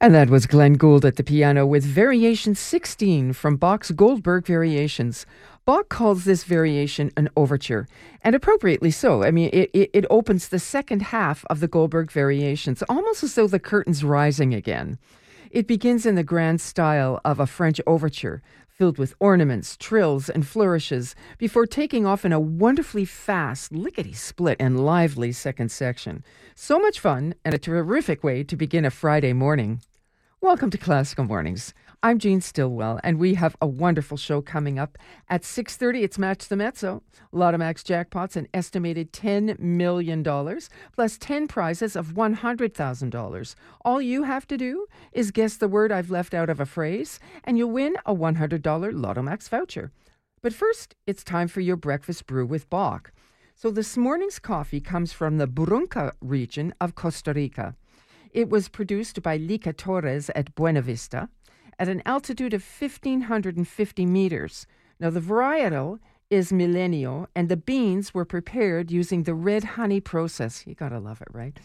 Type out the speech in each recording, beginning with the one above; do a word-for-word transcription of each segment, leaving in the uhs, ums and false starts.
And that was Glenn Gould at the piano with Variation sixteen from Bach's Goldberg Variations. Bach calls this variation an overture, and appropriately so. I mean, it, it, it opens the second half of the Goldberg Variations, almost as though the curtain's rising again. It begins in the grand style of a French overture, filled with ornaments, trills, and flourishes, before taking off in a wonderfully fast, lickety-split, and lively second section. So much fun, and a terrific way to begin a Friday morning. Welcome to Classical Mornings. I'm Jean Stillwell, and we have a wonderful show coming up. At six thirty, it's Match the Mezzo. Lotto Max jackpots, an estimated ten million dollars, plus ten prizes of one hundred thousand dollars. All you have to do is guess the word I've left out of a phrase, and you'll win a one hundred dollars Lotto Max voucher. But first, it's time for your breakfast brew with Bach. So this morning's coffee comes from the Brunca region of Costa Rica. It was produced by Lica Torres at Buena Vista at an altitude of one thousand five hundred fifty meters. Now, the varietal is Milenio, and the beans were prepared using the red honey process. You gotta love it, right?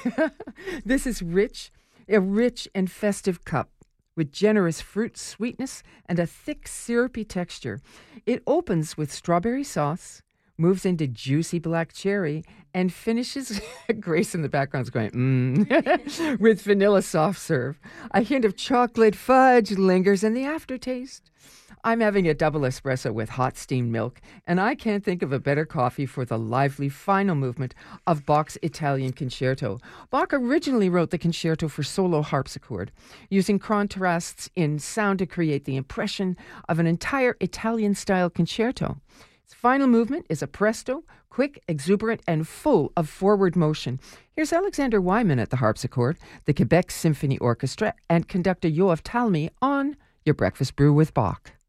This is rich, a rich and festive cup with generous fruit sweetness and a thick syrupy texture. It opens with strawberry sauce, moves into juicy black cherry, and finishes, Grace in the background is going, mmm, with vanilla soft serve. A hint of chocolate fudge lingers in the aftertaste. I'm having a double espresso with hot steamed milk, and I can't think of a better coffee for the lively final movement of Bach's Italian Concerto. Bach originally wrote the concerto for solo harpsichord, using contrasts in sound to create the impression of an entire Italian-style concerto. Its final movement is a presto, quick, exuberant, and full of forward motion. Here's Alexander Wyman at the harpsichord, the Quebec Symphony Orchestra, and conductor Yoav Talmy on Your Breakfast Brew with Bach.